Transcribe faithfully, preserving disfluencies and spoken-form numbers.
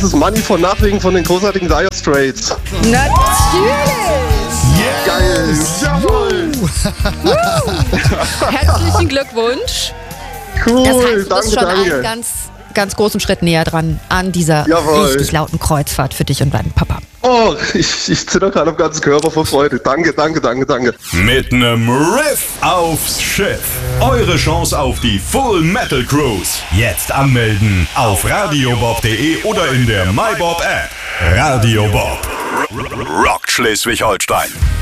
das ist Money von Nachwegen von den großartigen Dire Straits. Natürlich! Yes. Geil! Jawohl! Herzlichen Glückwunsch. Cool, Das heißt, du bist danke, schon danke. einen ganz, ganz großen Schritt näher dran an dieser Jawohl. richtig lauten Kreuzfahrt für dich und deinen Papa. Oh, ich, ich zitter gerade am ganzen Körper vor Freude. Danke, danke, danke, danke. Mit nem Riff aufs Schiff. Eure Chance auf die Full Metal Cruise. Jetzt anmelden auf radiobob punkt de oder in der MyBob App. Radio Bob. Rockt Schleswig-Holstein.